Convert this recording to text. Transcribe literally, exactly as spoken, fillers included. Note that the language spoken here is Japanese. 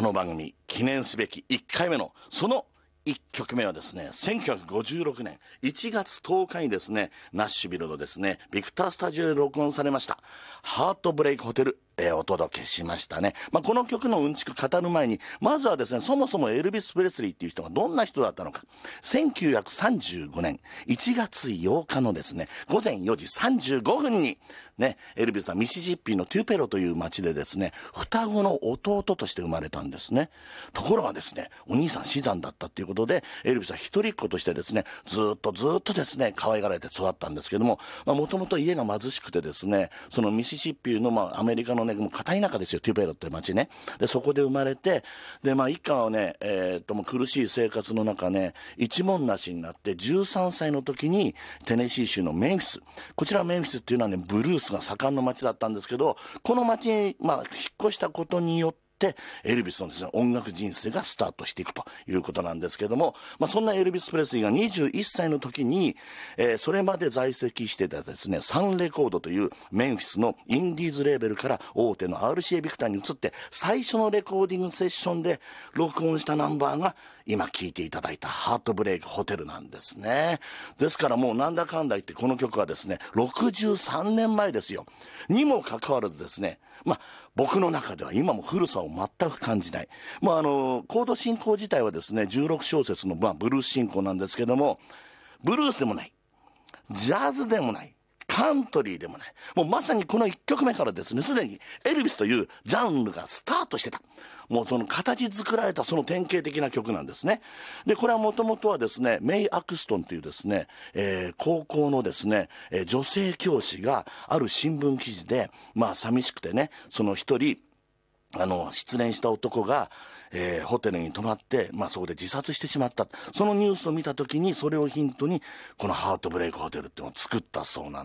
この番組記念すべきいっかいめのそのいっきょくめはですね、せんきゅうひゃくごじゅうろくねんいちがつとおかにですね、ナッシュビルのですね、ビクタースタジオで録音されましたハートブレイクホテル、えー、お届けしましたね。まあ、この曲のうんちく語る前に、まずはですね、そもそもエルビス・プレスリーっていう人がどんな人だったのか。せんきゅうひゃくさんじゅうごねんいちがつようかのですね、ごぜんよじさんじゅうごふんにね、エルビスはミシシッピのトゥペロという町でですね、双子の弟として生まれたんですね。ところがですね、お兄さん死産だったっていうことで、エルビスは一人っ子としてですね、ずっとずっとですね、可愛がられて育ったんですけども、もともと家が貧しくてですね、そのミシシッピの、まあ、アメリカのね、もう片田舎ですよ、トゥペロっていう町ね。で、そこで生まれて、で、まあ、一家はね、えー、っと、もう苦しい生活の中ね、一文なしになって、じゅうさんさいの時に、テネシー州のメンフィス。こちらメンフィスっていうのはね、ブルースが盛んの町だったんですけど、この町に、まあ、引っ越したことによって、エルビスのですね、音楽人生がスタートしていくということなんですけども、まあ、そんなエルビス・プレスリーがにじゅういっさいの時に、えー、それまで在籍してたですね、サンレコードというメンフィスのインディーズレーベルから大手の アールシーエー ビクターに移って、最初のレコーディングセッションで録音したナンバーが今聴いていただいたハートブレイクホテルなんですね。ですからもうなんだかんだ言ってこの曲はですね、ろくじゅうさんねんまえですよ。にもかかわらずですね、まあ僕の中では今も古さを全く感じない。まああの、コード進行自体はですね、じゅうろくしょうせつの、まあ、ブルース進行なんですけども、ブルースでもない。ジャズでもない。カントリーでもない。もうまさにこのいっきょくめからですね、すでにエルビスというジャンルがスタートしてた。もうその形作られたその典型的な曲なんですね。で、これはもともとはですね、メイ・アクストンというですね、えー、高校のですね、えー、女性教師がある新聞記事で、まあ寂しくてね、その一人、あの、失恋した男が、えー、ホテルに泊まって、まあそこで自殺してしまった。そのニュースを見たときに、それをヒントに、このハートブレイクホテルっていうのを作ったそうなんです。